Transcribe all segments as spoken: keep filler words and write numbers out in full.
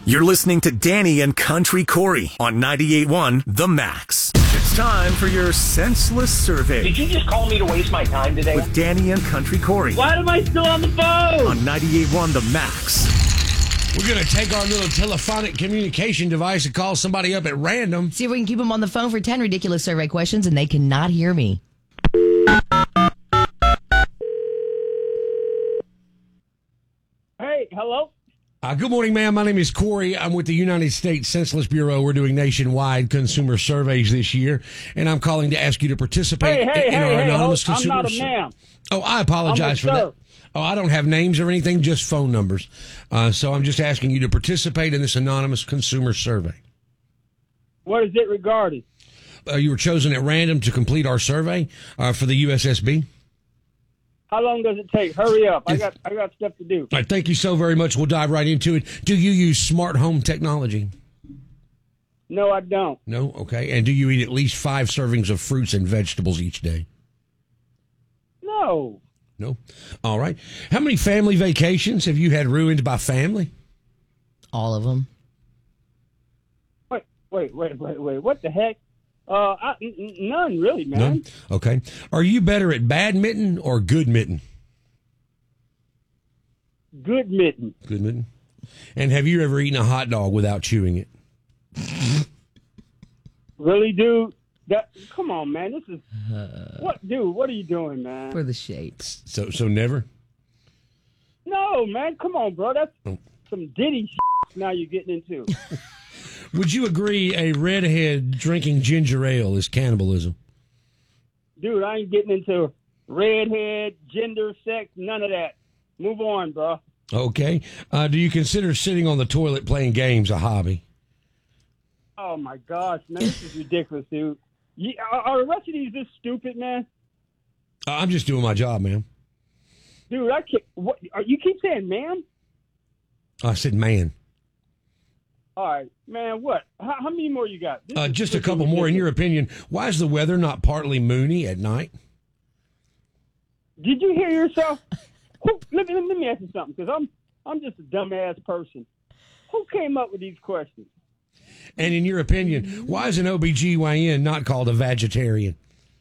You're listening to Danny and Country Corey on ninety-eight point one The Max. It's time for your senseless survey. Did you just call me to waste my time today? With Danny and Country Corey. Why am I still on the phone? On ninety-eight point one The Max. We're going to take our little telephonic communication device and call somebody up at random. See if we can keep them on the phone for ten ridiculous survey questions, and they cannot hear me. Hey, hello? Uh, good morning, ma'am. My name is Corey. I'm with the United States Census Bureau. We're doing nationwide consumer surveys this year, and I'm calling to ask you to participate Hey, hey, in hey, our hey, anonymous ho- I'm consumer not a survey. ma'am. Oh, I apologize for I'm a that. sir. Oh, I don't have names or anything, just phone numbers. Uh, so I'm just asking you to participate in this anonymous consumer survey. What is it regarding? Uh, you were chosen at random to complete our survey uh, for the U S S B. How long does it take? Hurry up. I got I got stuff to do. All right, thank you so very much. We'll dive right into it. Do you use smart home technology? No, I don't. No? Okay. And do you eat at least five servings of fruits and vegetables each day? No. No? All right. How many family vacations have you had ruined by family? All of them. Wait, wait, wait, wait, wait. What the heck? Uh, I, n- n- none really, man. None? Okay. Are you better at badminton or good mitten? Good mitten. Good mitten. And have you ever eaten a hot dog without chewing it? Really, dude? That come on, man. This is what, dude? What are you doing, man? For the shapes. So, so never? No, man. Come on, bro. That's Oh. some Diddy shit now you're getting into. Would you agree a redhead drinking ginger ale is cannibalism? Dude, I ain't getting into redhead, gender, sex, none of that. Move on, bro. Okay. Uh, do you consider sitting on the toilet playing games a hobby? Oh my gosh, man, this is ridiculous, dude. You, are, are the rest of these this stupid, man? Uh, I'm just doing my job, man. Dude, I can't. What? Are, you keep saying, man? I said, man. All right, man. What? How, how many more you got? This Uh, is just a freaking couple more. In ridiculous. your opinion, why is the weather not partly moony at night? Did you hear yourself? Who, let me let me ask you something, because I'm I'm just a dumbass person. Who came up with these questions? And in your opinion, why is an O B G Y N not called a vegetarian?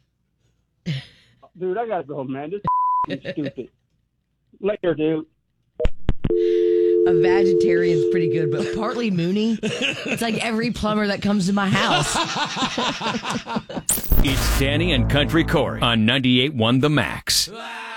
Dude, I gotta go, man. This is stupid. Later, dude. A vegetarian's pretty good, but partly moony. It's like every plumber that comes to my house. It's Danny and Country Corey on ninety-eight point one The Max.